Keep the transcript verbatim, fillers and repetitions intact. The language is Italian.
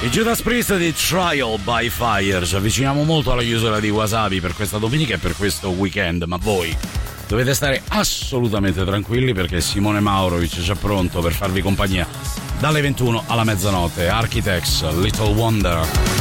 I Judas Priest di Trial by Fire. Ci avviciniamo molto alla chiusura di Wasabi per questa domenica e per questo weekend, ma voi dovete stare assolutamente tranquilli perché Simone Maurovic è già pronto per farvi compagnia dalle ventuno alla mezzanotte. Architects, Little Wonder.